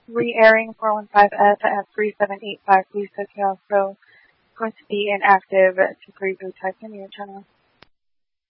re-airing 415F at 3785 Police Hotel. So going to be inactive to reboot type in your channel.